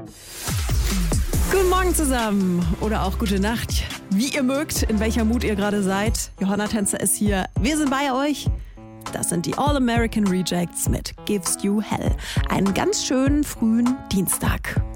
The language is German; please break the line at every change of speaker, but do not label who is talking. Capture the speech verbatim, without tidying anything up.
Guten Morgen zusammen oder auch gute Nacht, wie ihr mögt, in welcher Mut ihr gerade seid. Johanna Tänzer ist hier, wir sind bei euch. Das sind die All American Rejects mit Gives You Hell. Einen ganz schönen frühen Dienstag.